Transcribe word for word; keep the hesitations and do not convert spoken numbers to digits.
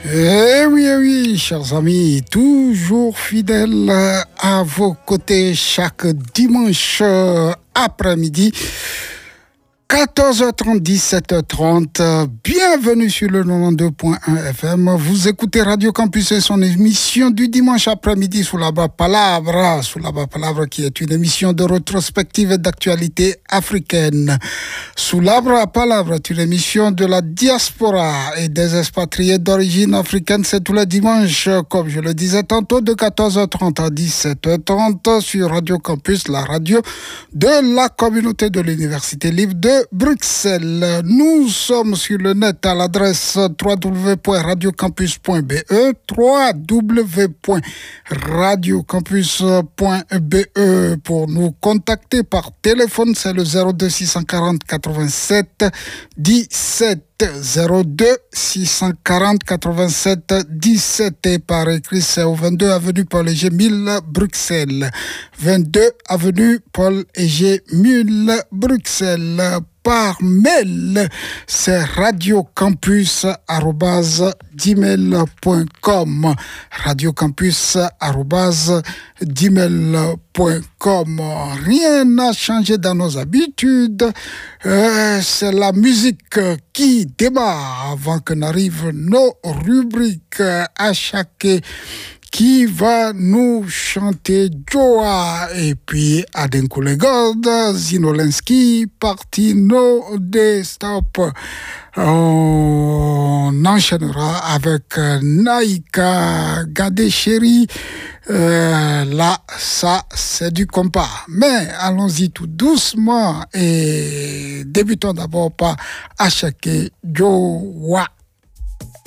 Eh oui, eh oui, chers amis, toujours fidèles à vos côtés chaque dimanche après-midi. quatorze heures trente, dix-sept heures trente, bienvenue sur le quatre-vingt-douze point un F M. Vous écoutez Radio Campus et son émission du dimanche après-midi sous la Palabra, sous la Palabra qui est une émission de rétrospective et d'actualité africaine. Sous la Palabra est une émission de la diaspora et des expatriés d'origine africaine. C'est tous les dimanches, comme je le disais tantôt, de quatorze heures trente à dix-sept heures trente sur Radio Campus, la radio de la communauté de l'Université libre de Bruxelles. Nous sommes sur le net à l'adresse w w w point radio campus point b e, w w w point radio campus point b e. Pour nous contacter par téléphone, c'est le zéro deux six cent quarante quatre-vingt-sept dix-sept. zéro deux six cent quarante quatre-vingt-sept dix-sept et par écrit c'est au vingt-deux avenue Paul Égée mille Bruxelles. vingt-deux avenue Paul Égée mille Bruxelles. Par mail, c'est radiocampus arobase gmail point com. radiocampus arobase gmail point com. Rien n'a changé dans nos habitudes. Euh, c'est la musique qui démarre avant que n'arrivent nos rubriques à chaque qui va nous chanter Joa et puis Adenkulegod, Zinolensky, Partino de Stop. On enchaînera avec Naïka Gadesheri. Euh, là, ça, c'est du compas. Mais allons-y tout doucement et débutons d'abord par Achake Joa.